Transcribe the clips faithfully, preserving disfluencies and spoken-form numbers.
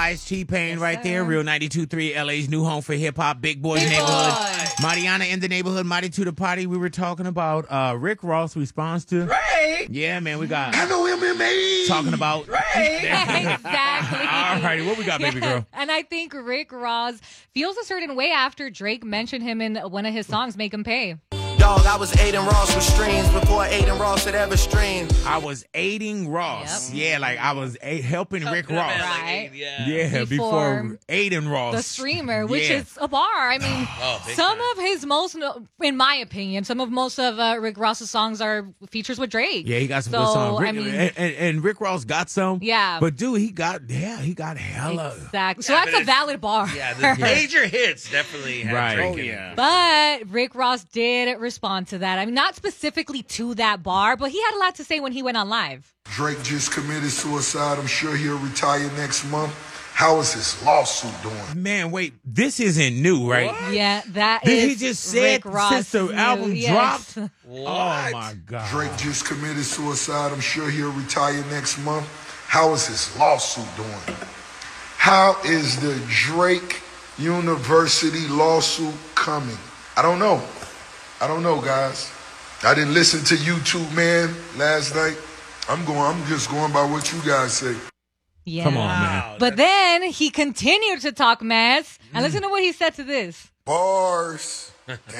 Ice T-Pain Yes, right sir. there. Real ninety-two point three, L A's new home for hip-hop. Big Boys Big Neighborhood. Boy. Mariana in the neighborhood. Mighty to the party. We were talking about uh, Rick Ross' response to... Right. Yeah, man, we got... I know M M A. Talking about... Exactly. All righty, what we got, baby girl? And I think Rick Ross feels a certain way after Drake mentioned him in one of his songs, Make Him Pay. Dog, I was aiding Ross with streams before Aiden Ross had ever streamed. I was aiding Ross. Yep. Yeah, like I was a- helping Rick Good Ross. man, like, Right. yeah. Yeah, before, Before Aiden Ross. The streamer, which Yeah. is a bar. I mean, Oh, big some time. of his most, in my opinion, some of most of uh, Rick Ross's songs are features with Drake. Yeah, he got some so, good songs. Rick, I mean, and, and, and Rick Ross got some. Yeah. But dude, he got yeah, he got hella. exactly. So Yeah, that's but a it's- valid bar. Yeah, the major hits definitely had Right. Drake Oh, in yeah. it. But Rick Ross did respond to that. I mean, not specifically to that bar, but he had a lot to say when he went on live. Drake just committed suicide. I'm sure he'll retire next month. How is his lawsuit doing? Man, wait, this isn't new, right? Yeah, that Did is he just say Rick it Ross since the new, album yes. dropped? What? Oh my god. Drake just committed suicide. I'm sure he'll retire next month. How is his lawsuit doing? How is the Drake University lawsuit coming? I don't know. I don't know, guys. I didn't listen to YouTube, man, last night. I'm going. I'm just going by what you guys say. Yeah. Come on, man. Wow, But then he continued to talk mess. And listen to what he said to this. Bars.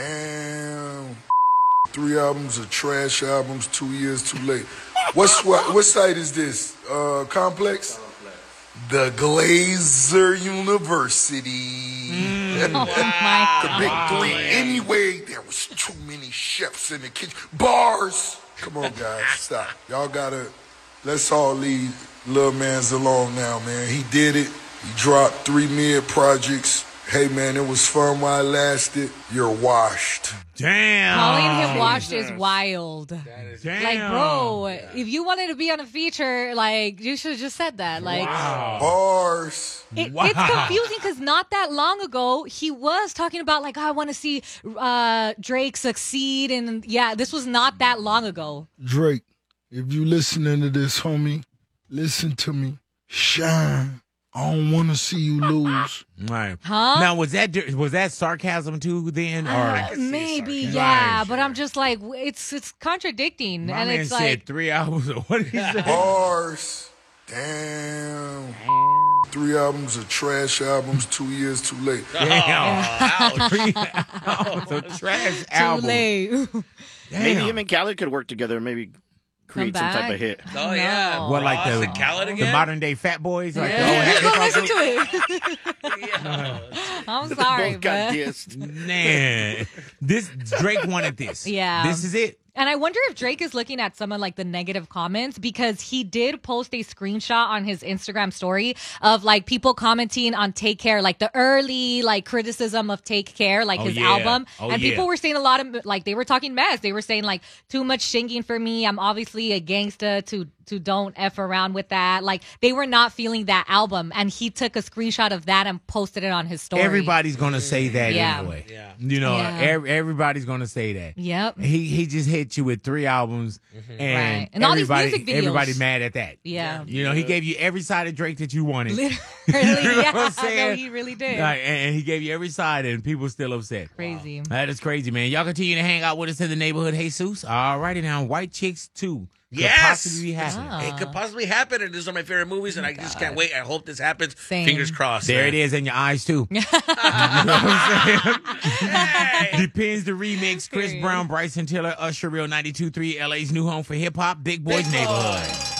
Damn. Three albums of trash albums, two years too late. What's what? What site is this? Uh, Complex? The Glazer University. Oh, my The big three. Anyway, there was too many chefs in the kitchen. Bars. Come on, guys, stop. Y'all gotta. Let's all leave Lil Mans alone now, man. He did it. He dropped three mid projects. Hey, man, it was fun while it lasted. You're washed. Damn. Calling him washed is wild. Damn. Like, bro, if you wanted to be on a feature, like, you should have just said that. Like, Bars. it, Wow. it's confusing because not that long ago, he was talking about, like, oh, I want to see uh, Drake succeed. And yeah, this was not that long ago. Drake, if you listening to this, homie, listen to me. Shine. I don't want to see you lose. Right. Huh? Now was that was that sarcasm too then, or Uh, maybe, sarcasm. yeah, Right. but I'm just like, it's it's contradicting. my and man it's said like, three albums? Or what did he say? Bars. Damn. Three albums of trash albums, two years too late. Damn. Three albums of trash too album. late. Maybe Damn. him and Khaled could work together and maybe create some type back. of hit. Oh, yeah. No. What, like Ross the, and Khaled the again? modern day Fat Boys? Like Yeah. the Go old listen to it. Yeah. I'm sorry, Both got but dissed. Man, this Drake wanted this. Yeah. This is it. and I wonder if Drake is looking at some of like the negative comments because he did post a screenshot on his Instagram story of like people commenting on Take Care, like the early like criticism of Take Care, like Oh, his yeah. album. Oh, and yeah. people were saying a lot of like they were talking mess. They were saying like too much singing for me. I'm obviously a gangsta to to don't F around with that. Like they were not feeling that album. And he took a screenshot of that and posted it on his story. Everybody's gonna say that Yeah. anyway. Yeah. You know, Yeah. ev- everybody's gonna say that. Yep. He he just hit you with three albums, and, Right. And all these everybody music videos. everybody mad at that. Yeah. You know, he gave you every side of Drake that you wanted. Literally, You know yeah. what I'm No, saying? he really did. Like, and, and he gave you every side, and people still upset. Crazy. That is crazy, man. Y'all continue to hang out with us in the neighborhood, Jesus. All righty now, White Chicks two. Could Yes. possibly be happening. Ah. It could possibly happen, and these are my favorite movies, and I just can't wait. I hope this happens. Same. Fingers crossed. There man. it is in your eyes too. You know what I'm saying? Hey. Depends the remix. Chris Brown, Bryson Tiller, Usher, Real ninety-two point three, L A's new home for hip hop, Big Boys Big Neighborhood. Boys.